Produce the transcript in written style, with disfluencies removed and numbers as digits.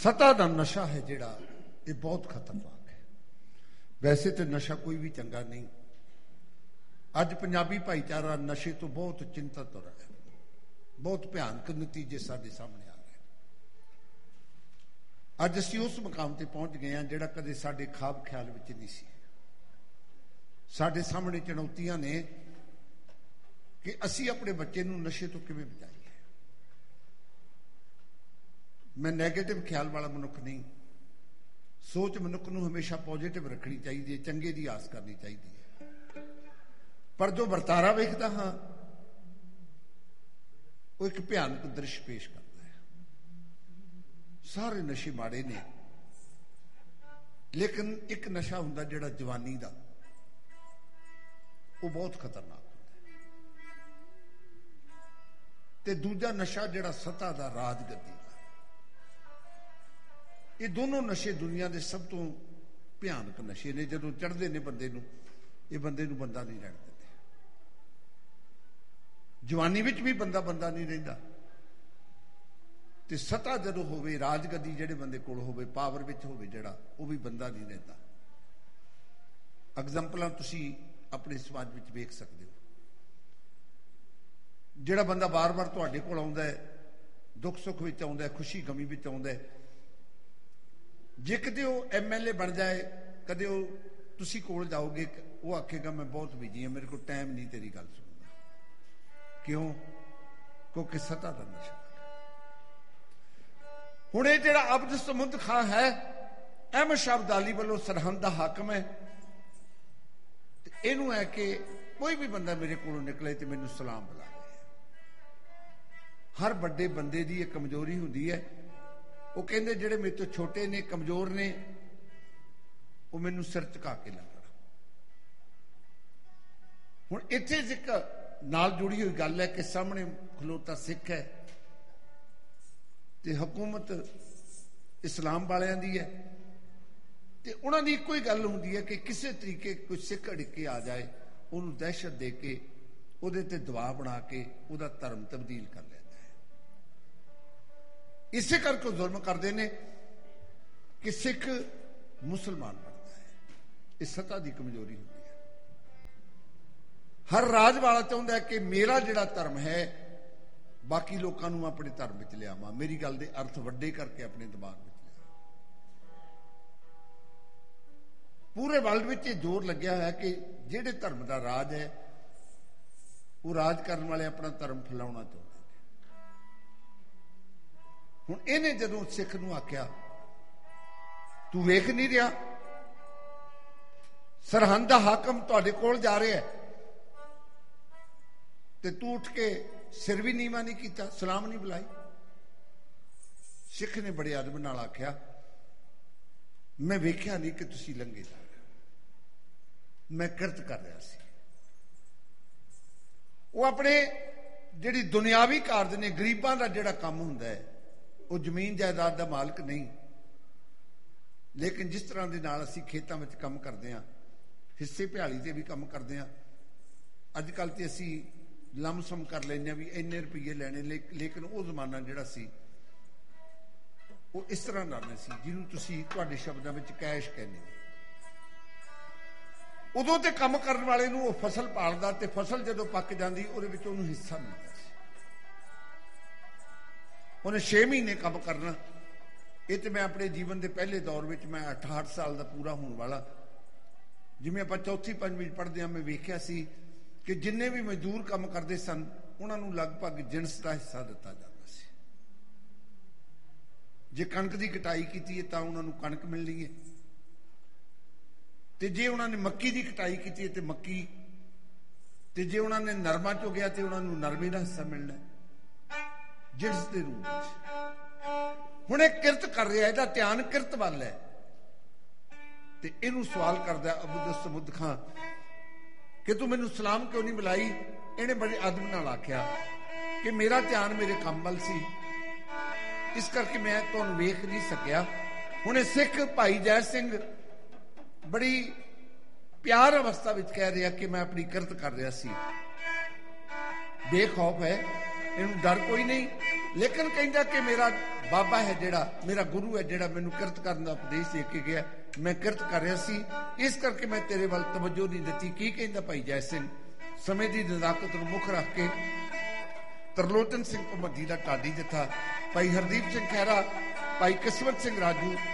ਸਤਾ ਦਾ ਨਸ਼ਾ ਹੈ ਜਿਹੜਾ, ਇਹ ਬਹੁਤ ਖਤਰਨਾਕ ਹੈ। ਵੈਸੇ ਤੇ ਨਸ਼ਾ ਕੋਈ ਵੀ ਚੰਗਾ ਨਹੀਂ। ਅੱਜ ਪੰਜਾਬੀ ਭਾਈਚਾਰਾ ਨਸ਼ੇ ਤੋਂ ਬਹੁਤ ਚਿੰਤਤ ਹੋ ਰਿਹਾ ਹੈ। ਬਹੁਤ ਭਿਆਨਕ ਨਤੀਜੇ ਸਾਡੇ ਸਾਹਮਣੇ ਆ ਰਹੇ। ਅੱਜ ਅਸੀਂ ਉਸ ਮੁਕਾਮ ਤੇ ਪਹੁੰਚ ਗਏ ਹਾਂ ਜਿਹੜਾ ਕਦੇ ਸਾਡੇ ਖਾਬ ਖਿਆਲ ਵਿੱਚ ਨਹੀਂ ਸੀ। ਸਾਡੇ ਸਾਹਮਣੇ ਚੁਣੌਤੀਆਂ ਨੇ ਕਿ ਅਸੀਂ ਆਪਣੇ ਬੱਚੇ ਨੂੰ ਨਸ਼ੇ ਤੋਂ ਕਿਵੇਂ ਬਚਾਈਏ। ਮੈਂ ਨੈਗੇਟਿਵ ਖਿਆਲ ਵਾਲਾ ਮਨੁੱਖ ਨਹੀਂ। ਸੋਚ ਮਨੁੱਖ ਨੂੰ ਹਮੇਸ਼ਾ ਪੋਜ਼ਿਟਿਵ ਰੱਖਣੀ ਚਾਹੀਦੀ ਹੈ, ਚੰਗੇ ਦੀ ਆਸ ਕਰਨੀ ਚਾਹੀਦੀ ਹੈ। ਪਰ ਜੋ ਵਰਤਾਰਾ ਵੇਖਦਾ ਹਾਂ ਉਹ ਇੱਕ ਭਿਆਨਕ ਦ੍ਰਿਸ਼ ਪੇਸ਼ ਕਰਦਾ ਹੈ। ਸਾਰੇ ਨਸ਼ੇ ਮਾੜੇ ਨੇ, ਲੇਕਿਨ ਇੱਕ ਨਸ਼ਾ ਹੁੰਦਾ ਜਿਹੜਾ ਜਵਾਨੀ ਦਾ, ਉਹ ਬਹੁਤ ਖਤਰਨਾਕ ਹੁੰਦਾ ਹੈ। ਤੇ ਦੂਜਾ ਨਸ਼ਾ ਜਿਹੜਾ ਸੱਤਾ ਦਾ, ਰਾਜਗੱਦੀ ਦਾ। ਇਹ ਦੋਨੋਂ ਨਸ਼ੇ ਦੁਨੀਆ ਦੇ ਸਭ ਤੋਂ ਭਿਆਨਕ ਨਸ਼ੇ ਨੇ। ਜਦੋਂ ਚੜ੍ਹਦੇ ਨੇ ਬੰਦੇ ਨੂੰ, ਇਹ ਬੰਦੇ ਨੂੰ ਬੰਦਾ ਨਹੀਂ ਰਹਿਣ ਦਿੰਦੇ। ਜਵਾਨੀ ਵਿੱਚ ਵੀ ਬੰਦਾ ਨਹੀਂ ਰਹਿੰਦਾ, ਤੇ ਸੱਤਾ ਜਦੋਂ ਹੋਵੇ, ਰਾਜਗੱਦੀ ਜਿਹੜੇ ਬੰਦੇ ਕੋਲ ਹੋਵੇ, ਪਾਵਰ ਵਿੱਚ ਹੋਵੇ ਜਿਹੜਾ, ਉਹ ਵੀ ਬੰਦਾ ਨਹੀਂ ਰਹਿੰਦਾ। ਐਗਜ਼ਾਮਪਲਾਂ ਤੁਸੀਂ ਆਪਣੇ ਸਮਾਜ ਵਿੱਚ ਵੇਖ ਸਕਦੇ ਹੋ। ਜਿਹੜਾ ਬੰਦਾ ਬਾਰ-ਬਾਰ ਤੁਹਾਡੇ ਕੋਲ ਆਉਂਦਾ ਹੈ, ਦੁੱਖ ਸੁੱਖ ਵਿੱਚ ਆਉਂਦਾ ਹੈ, ਖੁਸ਼ੀ ਗਮੀ ਵਿੱਚ ਆਉਂਦਾ ਹੈ, ਜੇ ਕਦੇ ਉਹ MLA ਬਣ ਜਾਏ, ਕਦੇ ਉਹ ਤੁਸੀਂ ਕੋਲ ਜਾਓਗੇ, ਉਹ ਆਖੇਗਾ ਮੈਂ ਬਹੁਤ ਬਿਜੀ ਹਾਂ, ਮੇਰੇ ਕੋਲ ਟਾਈਮ ਨਹੀਂ ਤੇਰੀ ਗੱਲ ਸੁਣਨ ਦਾ। ਕਿਉਂ? ਕਿਉਂਕਿ ਸੱਤਾ ਦਾ ਨਸ਼ਾ। ਹੁਣ ਇਹ ਜਿਹੜਾ ਅਬਦ ਸਮੁੰਦ ਖਾਂ ਹੈ, ਅਹਿਮਦ ਸ਼ਾਹ ਅਬਦਾਲੀ ਵੱਲੋਂ ਸਰਹੰਦ ਦਾ ਹਾਕਮ ਹੈ, ਤੇ ਇਹਨੂੰ ਹੈ ਕਿ ਕੋਈ ਵੀ ਬੰਦਾ ਮੇਰੇ ਕੋਲੋਂ ਨਿਕਲੇ ਤੇ ਮੈਨੂੰ ਸਲਾਮ ਬੁਲਾਵੇ। ਹਰ ਵੱਡੇ ਬੰਦੇ ਦੀ ਇਹ ਕਮਜ਼ੋਰੀ ਹੁੰਦੀ ਹੈ। ਉਹ ਕਹਿੰਦੇ ਜਿਹੜੇ ਮੇਰੇ ਤੋਂ ਛੋਟੇ ਨੇ, ਕਮਜ਼ੋਰ ਨੇ, ਉਹ ਮੈਨੂੰ ਸਿਰ ਝੁਕਾ ਕੇ ਲੱਗਣਾ। ਹੁਣ ਇੱਥੇ ਇੱਕ ਨਾਲ ਜੁੜੀ ਹੋਈ ਗੱਲ ਹੈ ਕਿ ਸਾਹਮਣੇ ਖਲੋਤਾ ਸਿੱਖ ਹੈ ਤੇ ਹਕੂਮਤ ਇਸਲਾਮ ਵਾਲਿਆਂ ਦੀ ਹੈ, ਤੇ ਉਹਨਾਂ ਦੀ ਇੱਕੋ ਹੀ ਗੱਲ ਹੁੰਦੀ ਹੈ ਕਿ ਕਿਸੇ ਤਰੀਕੇ ਕੋਈ ਸਿੱਖ ਅੜਿੱਕੇ ਆ ਜਾਏ, ਉਹਨੂੰ ਦਹਿਸ਼ਤ ਦੇ ਕੇ, ਉਹਦੇ ਤੇ ਦਬਾਅ ਬਣਾ ਕੇ ਉਹਦਾ ਧਰਮ ਤਬਦੀਲ ਕਰ ਲੈਂਦਾ ਹੈ। ਇਸੇ ਕਰਕੇ ਜ਼ੁਲਮ ਕਰਦੇ ਨੇ ਕਿ ਸਿੱਖ ਮੁਸਲਮਾਨ ਬਣਦਾ ਹੈ। ਇਹ ਸੱਤਾ ਦੀ ਕਮਜ਼ੋਰੀ ਹੁੰਦੀ ਹੈ। ਹਰ ਰਾਜ ਵਾਲਾ ਚਾਹੁੰਦਾ ਹੈ ਕਿ ਮੇਰਾ ਜਿਹੜਾ ਧਰਮ ਹੈ, ਬਾਕੀ ਲੋਕਾਂ ਨੂੰ ਆਪਣੇ ਧਰਮ ਵਿੱਚ ਲਿਆਵਾਂ, ਮੇਰੀ ਗੱਲ ਦੇ ਅਰਥ ਵੱਡੇ ਕਰਕੇ ਆਪਣੇ ਦਿਮਾਗ ਵਿੱਚ ਲਿਆਵਾਂ। ਪੂਰੇ ਵਰਲਡ ਵਿੱਚ ਇਹ ਜ਼ੋਰ ਲੱਗਿਆ ਹੋਇਆ ਕਿ ਜਿਹੜੇ ਧਰਮ ਦਾ ਰਾਜ ਹੈ, ਉਹ ਰਾਜ ਕਰਨ ਵਾਲੇ ਆਪਣਾ ਧਰਮ ਫੈਲਾਉਣਾ ਚਾਹੁੰਦੇ ਨੇ। ਹੁਣ ਇਹਨੇ ਜਦੋਂ ਸਿੱਖ ਨੂੰ ਆਖਿਆ, ਤੂੰ ਵੇਖ ਨਹੀਂ ਰਿਹਾ, ਸਰਹੰਦ ਦਾ ਹਾਕਮ ਤੁਹਾਡੇ ਕੋਲ ਜਾ ਰਿਹਾ ਤੇ ਤੂੰ ਉੱਠ ਕੇ ਸਿਰ ਵੀ ਨੀਵਾਂ ਨਹੀਂ ਕੀਤਾ, ਸਲਾਮ ਨਹੀਂ ਬੁਲਾਈ। ਸਿੱਖ ਨੇ ਬੜੇ ਅਦਬ ਨਾਲ ਆਖਿਆ, ਮੈਂ ਵੇਖਿਆ ਨਹੀਂ ਕਿ ਤੁਸੀਂ ਲੰਘੇ ਜਾ ਰਹੇ ਹੋ, ਮੈਂ ਕਿਰਤ ਕਰ ਰਿਹਾ ਸੀ। ਉਹ ਆਪਣੇ ਜਿਹੜੀ ਦੁਨਿਆਵੀ ਕਾਰਜ ਨੇ, ਗਰੀਬਾਂ ਦਾ ਜਿਹੜਾ ਕੰਮ ਹੁੰਦਾ ਹੈ, ਉਹ ਜ਼ਮੀਨ ਜਾਇਦਾਦ ਦਾ ਮਾਲਕ ਨਹੀਂ। ਲੇਕਿਨ ਜਿਸ ਤਰ੍ਹਾਂ ਦੇ ਨਾਲ ਅਸੀਂ ਖੇਤਾਂ ਵਿੱਚ ਕੰਮ ਕਰਦੇ ਹਾਂ, ਹਿੱਸੇ ਭਿਆਲੀ ਤੇ ਵੀ ਕੰਮ ਕਰਦੇ ਹਾਂ, ਅੱਜ ਕੱਲ੍ਹ ਤੇ ਅਸੀਂ ਲਮਸਮ ਕਰ ਲੈਂਦੇ ਹਾਂ ਵੀ ਇੰਨੇ ਰੁਪਈਏ ਲੈਣੇ, ਲੇਕਿਨ ਉਹ ਜ਼ਮਾਨਾ ਜਿਹੜਾ ਸੀ ਉਹ ਇਸ ਤਰ੍ਹਾਂ ਦਾ ਨਹੀਂ ਸੀ ਜਿਹਨੂੰ ਤੁਸੀਂ ਤੁਹਾਡੇ ਸ਼ਬਦਾਂ ਵਿੱਚ ਕੈਸ਼ ਕਹਿੰਦੇ ਹੋ। ਉਦੋਂ ਤੇ ਕੰਮ ਕਰਨ ਵਾਲੇ ਨੂੰ ਉਹ ਫਸਲ ਪਾਲਦਾ, ਤੇ ਫਸਲ ਜਦੋਂ ਪੱਕ ਜਾਂਦੀ ਉਹਦੇ ਵਿੱਚ ਉਹਨੂੰ ਹਿੱਸਾ ਮਿਲਦਾ ਸੀ। ਉਹਨੇ 6 ਮਹੀਨੇ ਕੰਮ ਕਰਨਾ। ਇਹ ਤੇ ਮੈਂ ਆਪਣੇ ਜੀਵਨ ਦੇ ਪਹਿਲੇ ਦੌਰ ਵਿੱਚ, ਮੈਂ 68 ਸਾਲ ਦਾ ਪੂਰਾ ਹੋਣ ਵਾਲਾ, ਜਿਵੇਂ ਆਪਾਂ ਚੌਥੀ ਪੰਜਵੀਂ ਪੜ੍ਹਦੇ ਹਾਂ, ਮੈਂ ਵੇਖਿਆ ਸੀ ਕਿ ਜਿੰਨੇ ਵੀ ਮਜ਼ਦੂਰ ਕੰਮ ਕਰਦੇ ਸਨ, ਉਹਨਾਂ ਨੂੰ ਲਗਭਗ ਜਿਣਸ ਦਾ ਹਿੱਸਾ ਦਿੱਤਾ ਜਾਂਦਾ ਸੀ। ਜੇ ਕਣਕ ਦੀ ਕਟਾਈ ਕੀਤੀ ਹੈ ਤਾਂ ਉਹਨਾਂ ਨੂੰ ਕਣਕ ਮਿਲਣੀ ਹੈ, ਤੇ ਜੇ ਉਹਨਾਂ ਨੇ ਮੱਕੀ ਦੀ ਕਟਾਈ ਕੀਤੀ ਹੈ ਤੇ ਮੱਕੀ, ਤੇ ਜੇ ਉਹਨਾਂ ਨੇ ਨਰਮਾ ਚੁਗਿਆ ਤੇ ਉਹਨਾਂ ਨੂੰ ਨਰਮੇ ਦਾ ਹਿੱਸਾ ਮਿਲਣਾ ਹੈ, ਜਿਣਸ ਦੇ ਰੂਪ ਵਿੱਚ। ਹੁਣ ਇਹ ਕਿਰਤ ਕਰ ਰਿਹਾ, ਇਹਦਾ ਧਿਆਨ ਕਿਰਤ ਵੱਲ ਹੈ, ਤੇ ਇਹਨੂੰ ਸਵਾਲ ਕਰਦਾ ਅਬਦ ਸਮੁੰਦ ਖਾਂ ਕਿ ਤੂੰ ਮੈਨੂੰ ਸਲਾਮ ਕਿਉਂ ਨਹੀਂ ਬੁਲਾਈ। ਇਹਨੇ ਬੜੇ ਅਦਬ ਨਾਲ ਆਖਿਆ ਕਿ ਮੇਰਾ ਧਿਆਨ ਮੇਰੇ ਕੰਮ ਵੱਲ ਸੀ, ਇਸ ਕਰਕੇ ਮੈਂ ਤੁਹਾਨੂੰ ਵੇਖ ਨਹੀਂ ਸਕਿਆ। ਹੁਣ ਇਹ ਸਿੱਖ ਭਾਈ ਜੈ ਸਿੰਘ ਬੜੀ ਪਿਆਰ ਅਵਸਥਾ ਵਿੱਚ ਕਹਿ ਰਿਹਾ ਕਿ ਮੈਂ ਆਪਣੀ ਕਿਰਤ ਕਰ ਰਿਹਾ ਸੀ। ਬੇਖੌਫ ਹੈ ਇਹਨੂੰ ਡਰ ਕੋਈ ਨਹੀਂ। ਲੇਕਿਨ ਕਹਿੰਦਾ ਕਿ ਮੇਰਾ ਬਾਬਾ ਹੈ ਜਿਹੜਾ, ਮੇਰਾ ਗੁਰੂ ਹੈ ਜਿਹੜਾ ਮੈਨੂੰ ਕਿਰਤ ਕਰਨ ਦਾ ਉਪਦੇਸ਼ ਦੇ ਕੇ ਗਿਆ, ਮੈਂ ਕਿਰਤ ਕਰ ਰਿਹਾ ਸੀ, ਇਸ ਕਰਕੇ ਮੈਂ ਤੇਰੇ ਵੱਲ ਤਵੱਜੋ ਨਹੀਂ ਦਿੱਤੀ। ਕੀ ਕਹਿੰਦਾ ਭਾਈ ਜੈ ਸਿੰਘ? ਸਮੇਂ ਦੀ ਨਜ਼ਾਕਤ ਨੂੰ ਮੁੱਖ ਰੱਖ ਕੇ ਤਰਲੋਚਨ ਸਿੰਘ ਭਮੱਦੀ ਦਾ ਢਾਡੀ ਜੱਥਾ, ਭਾਈ ਹਰਦੀਪ ਸਿੰਘ ਖਹਿਰਾ, ਭਾਈ ਕਿਸਮਤ ਸਿੰਘ ਰਾਜੂ,